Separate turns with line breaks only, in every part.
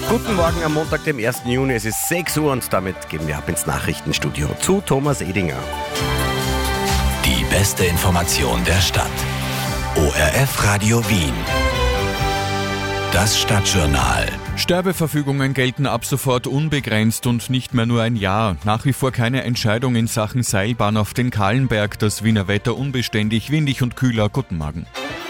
Guten Morgen am Montag, dem 1. Juni. Es ist 6 Uhr und damit gehen wir ab ins Nachrichtenstudio zu Thomas Edinger.
Die beste Information der Stadt. ORF Radio Wien. Das Stadtjournal.
Sterbeverfügungen gelten ab sofort unbegrenzt und nicht mehr nur ein Jahr. Nach wie vor keine Entscheidung in Sachen Seilbahn auf den Kahlenberg. Das Wiener Wetter unbeständig, windig und kühler. Guten Morgen.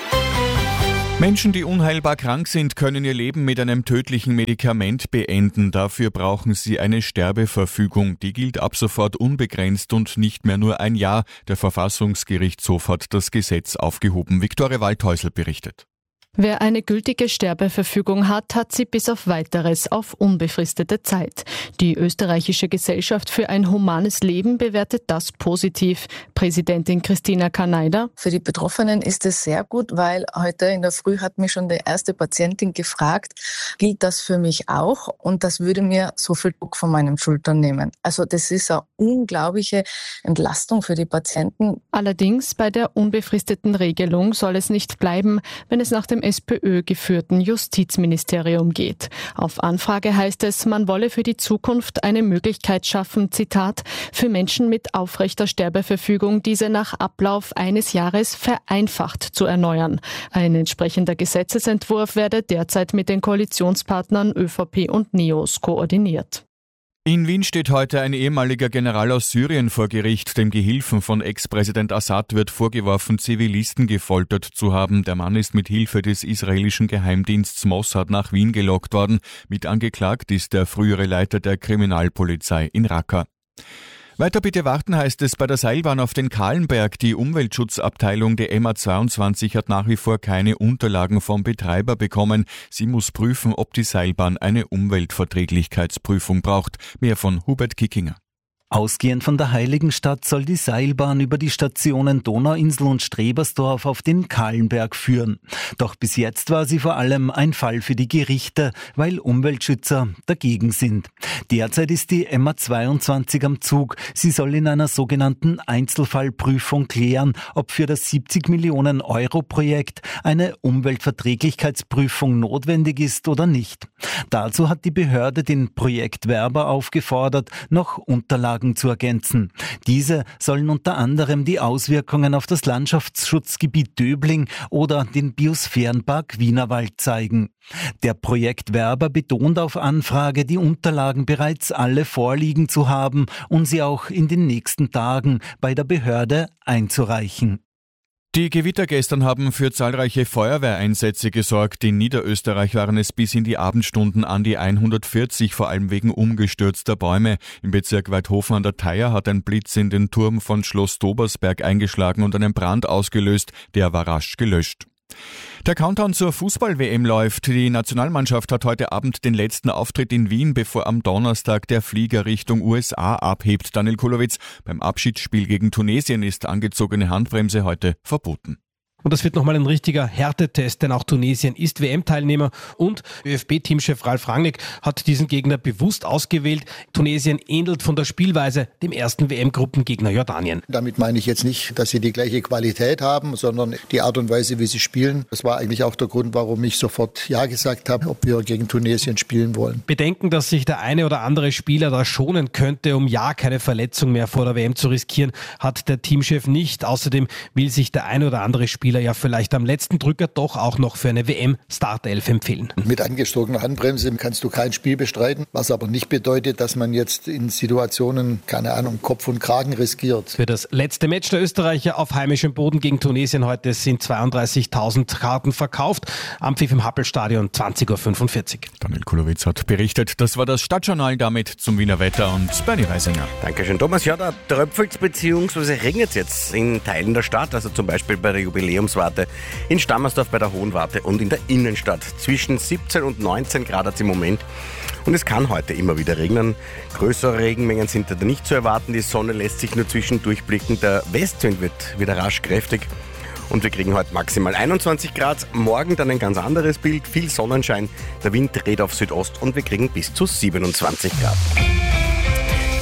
Menschen, die unheilbar krank sind, können ihr Leben mit einem tödlichen Medikament beenden. Dafür brauchen sie eine Sterbeverfügung. Die gilt ab sofort unbegrenzt und nicht mehr nur ein Jahr. Der Verfassungsgerichtshof hat das Gesetz aufgehoben. Viktoria Waldhäusl berichtet.
Wer eine gültige Sterbeverfügung hat, hat sie bis auf Weiteres auf unbefristete Zeit. Die österreichische Gesellschaft für ein humanes Leben bewertet das positiv. Präsidentin Christina Kaneider:
Für die Betroffenen ist es sehr gut, weil heute in der Früh hat mich schon die erste Patientin gefragt, gilt das für mich auch? Und das würde mir so viel Druck von meinen Schultern nehmen. Also das ist eine unglaubliche Entlastung für die Patienten.
Allerdings bei der unbefristeten Regelung soll es nicht bleiben, wenn es nach dem SPÖ-geführten Justizministerium geht. Auf Anfrage heißt es, man wolle für die Zukunft eine Möglichkeit schaffen, Zitat, für Menschen mit aufrechter Sterbeverfügung diese nach Ablauf eines Jahres vereinfacht zu erneuern. Ein entsprechender Gesetzesentwurf werde derzeit mit den Koalitionspartnern ÖVP und NEOS koordiniert.
In Wien steht heute ein ehemaliger General aus Syrien vor Gericht. Dem Gehilfen von Ex-Präsident Assad wird vorgeworfen, Zivilisten gefoltert zu haben. Der Mann ist mit Hilfe des israelischen Geheimdienstes Mossad nach Wien gelockt worden. Mit angeklagt ist der frühere Leiter der Kriminalpolizei in Raqqa. Weiter bitte warten, heißt es bei der Seilbahn auf den Kahlenberg. Die Umweltschutzabteilung der MA22 hat nach wie vor keine Unterlagen vom Betreiber bekommen. Sie muss prüfen, ob die Seilbahn eine Umweltverträglichkeitsprüfung braucht. Mehr von Hubert Kickinger.
Ausgehend von der Heiligenstadt soll die Seilbahn über die Stationen Donauinsel und Strebersdorf auf den Kahlenberg führen. Doch bis jetzt war sie vor allem ein Fall für die Gerichte, weil Umweltschützer dagegen sind. Derzeit ist die MA22 am Zug. Sie soll in einer sogenannten Einzelfallprüfung klären, ob für das 70 Millionen Euro Projekt eine Umweltverträglichkeitsprüfung notwendig ist oder nicht. Dazu hat die Behörde den Projektwerber aufgefordert, noch Unterlagen zu ergänzen. Diese sollen unter anderem die Auswirkungen auf das Landschaftsschutzgebiet Döbling oder den Biosphärenpark Wienerwald zeigen. Der Projektwerber betont auf Anfrage, die Unterlagen bereits alle vorliegen zu haben und sie auch in den nächsten Tagen bei der Behörde einzureichen.
Die Gewitter gestern haben für zahlreiche Feuerwehreinsätze gesorgt. In Niederösterreich waren es bis in die Abendstunden an die 140, vor allem wegen umgestürzter Bäume. Im Bezirk Weidhofen an der Theier hat ein Blitz in den Turm von Schloss Dobersberg eingeschlagen und einen Brand ausgelöst. Der war rasch gelöscht. Der Countdown zur Fußball-WM läuft. Die Nationalmannschaft hat heute Abend den letzten Auftritt in Wien, bevor am Donnerstag der Flieger Richtung USA abhebt. Daniel Kulowitz: Beim Abschiedsspiel gegen Tunesien ist angezogene Handbremse heute verboten.
Und das wird nochmal ein richtiger Härtetest, denn auch Tunesien ist WM-Teilnehmer und ÖFB-Teamchef Ralf Rangnick hat diesen Gegner bewusst ausgewählt. Tunesien ähnelt von der Spielweise dem ersten WM-Gruppengegner Jordanien.
Damit meine ich jetzt nicht, dass sie die gleiche Qualität haben, sondern die Art und Weise, wie sie spielen. Das war eigentlich auch der Grund, warum ich sofort Ja gesagt habe, ob wir gegen Tunesien spielen wollen.
Bedenken, dass sich der eine oder andere Spieler da schonen könnte, um ja keine Verletzung mehr vor der WM zu riskieren, hat der Teamchef nicht. Außerdem will sich der eine oder andere Spieler ja vielleicht am letzten Drücker doch auch noch für eine WM-Startelf empfehlen.
Mit angezogener Handbremse kannst du kein Spiel bestreiten, was aber nicht bedeutet, dass man jetzt in Situationen, keine Ahnung, Kopf und Kragen riskiert.
Für das letzte Match der Österreicher auf heimischem Boden gegen Tunesien heute sind 32.000 Karten verkauft. Am Pfiff im Happelstadion 20.45 Uhr.
Daniel Kulowitz hat berichtet. Das war das Stadtjournal, damit zum Wiener Wetter und Bernie Weisinger.
Dankeschön, Thomas. Ja, da tröpfelt's bzw. regnet's jetzt in Teilen der Stadt, also zum Beispiel bei der Jubiläumswarte, in Stammersdorf bei der Hohen Warte und in der Innenstadt. Zwischen 17 und 19 Grad hat's im Moment. Und es kann heute immer wieder regnen. Größere Regenmengen sind da nicht zu erwarten. Die Sonne lässt sich nur zwischendurch blicken. Der Westwind wird wieder rasch kräftig. Und wir kriegen heute maximal 21 Grad. Morgen dann ein ganz anderes Bild. Viel Sonnenschein. Der Wind dreht auf Südost und wir kriegen bis zu 27 Grad.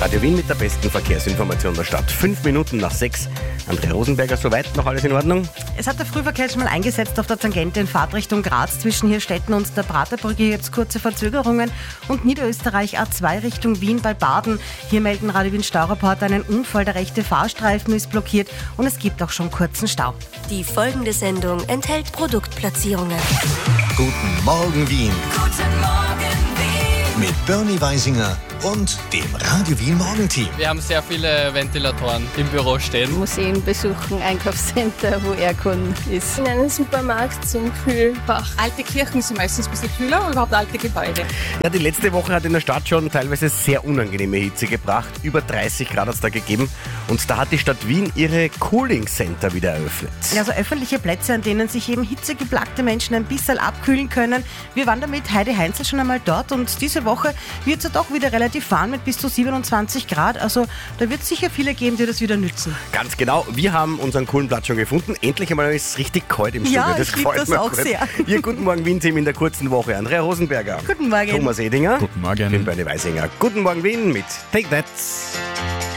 Radio Wien mit der besten Verkehrsinformation der Stadt. 5 Minuten nach 6. Andrea Rosenberger, soweit noch alles in Ordnung?
Es hat der Frühverkehr schon mal eingesetzt auf der Tangente in Fahrtrichtung Graz zwischen Hirstetten und der Praterbrücke. Hier gibt es kurze Verzögerungen. Und Niederösterreich A2 Richtung Wien bei Baden. Hier melden Radio Wien Staureporter einen Unfall. Der rechte Fahrstreifen ist blockiert und es gibt auch schon kurzen Stau.
Die folgende Sendung enthält Produktplatzierungen.
Guten Morgen Wien.
Guten Morgen, Wien.
Mit Bernie Weisinger und dem Radio Wien Morgenteam.
Wir haben sehr viele Ventilatoren im Büro stehen.
Museen besuchen, Einkaufscenter, wo Aircon ist.
In einem Supermarkt zum Kühlfach.
Alte Kirchen sind meistens ein bisschen kühler und überhaupt alte Gebäude.
Ja, die letzte Woche hat in der Stadt schon teilweise sehr unangenehme Hitze gebracht. Über 30 Grad hat es da gegeben. Und da hat die Stadt Wien ihre Cooling Center wieder eröffnet.
Ja, also öffentliche Plätze, an denen sich eben hitzegeplagte Menschen ein bisschen abkühlen können. Wir waren damit Heidi Heinzel schon einmal dort und diese Woche wird es ja doch wieder relativ warm mit bis zu 27 Grad. Also da wird es sicher viele geben, die das wieder nützen.
Ganz genau. Wir haben unseren coolen Platz schon gefunden. Endlich einmal ist es richtig kalt im Studio.
Ja,
das
ich liebe das auch sehr.
Ihr Guten Morgen Wien-Team in der kurzen Woche. Andrea Rosenberger.
Guten Morgen.
Thomas Edinger.
Guten Morgen.
Ich bin Bernie Weisinger. Guten Morgen Wien mit Take That.